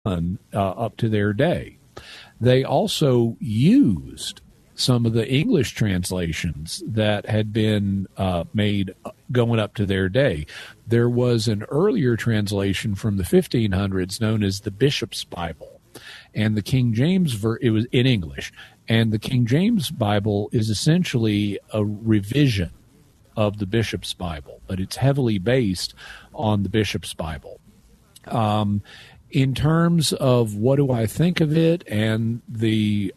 up to their day. They also used some of the English translations that had been made going up to their day. There was an earlier translation from the 1500s known as the Bishop's Bible, and the King James it was in English, and the King James Bible is essentially a revision of the Bishop's Bible, but it's heavily based on the Bishop's Bible. In terms of what do I think of it and the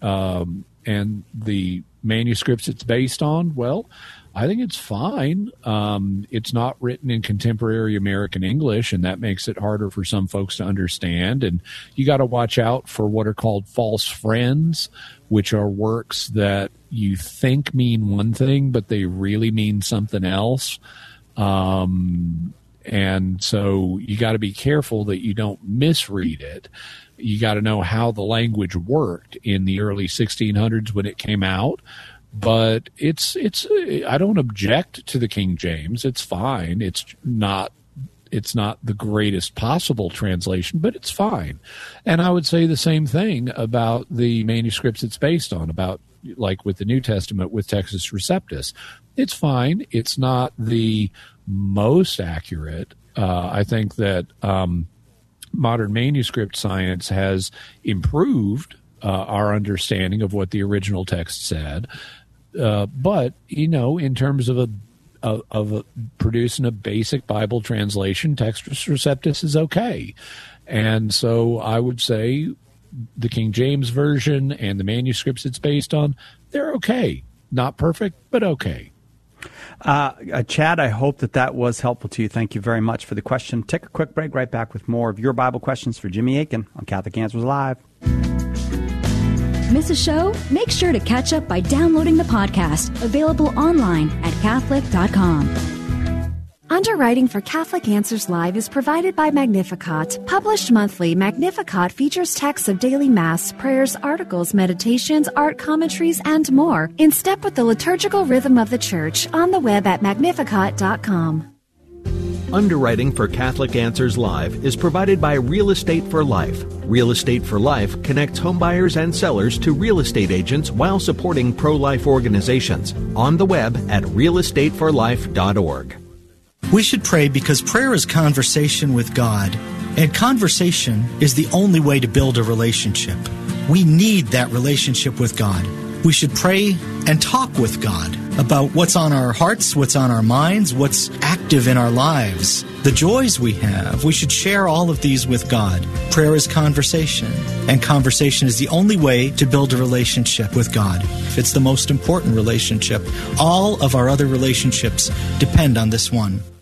manuscripts it's based on, well, I think it's fine. It's not written in contemporary American English, and that makes it harder for some folks to understand. And you got to watch out for what are called false friends, which are works that you think mean one thing, but they really mean something else. And so you got to be careful that you don't misread it. You got to know how the language worked in the early 1600s when it came out. But I don't object to the King James. It's fine. It's not the greatest possible translation, but it's fine. And I would say the same thing about the manuscripts it's based on, about like with the New Testament with Textus Receptus. It's fine. It's not the most accurate. I think that modern manuscript science has improved our understanding of what the original text said. But, in terms of producing a basic Bible translation, Textus Receptus is okay. And so I would say the King James Version and the manuscripts it's based on, they're okay. Not perfect, but okay. Chad, I hope that was helpful to you. Thank you very much for the question. Take a quick break, right back with more of your Bible questions for Jimmy Akin on Catholic Answers Live. Miss a show? Make sure to catch up by downloading the podcast, available online at Catholic.com. Underwriting for Catholic Answers Live is provided by Magnificat. Published monthly, Magnificat features texts of daily Mass, prayers, articles, meditations, art commentaries, and more, in step with the liturgical rhythm of the Church, on the web at Magnificat.com. Underwriting for Catholic Answers Live is provided by Real Estate for Life. Real Estate for Life connects homebuyers and sellers to real estate agents while supporting pro-life organizations. On the web at realestateforlife.org. We should pray because prayer is conversation with God, and conversation is the only way to build a relationship. We need that relationship with God. We should pray and talk with God about what's on our hearts, what's on our minds, what's active in our lives, the joys we have. We should share all of these with God. Prayer is conversation, and conversation is the only way to build a relationship with God. It's the most important relationship. All of our other relationships depend on this one.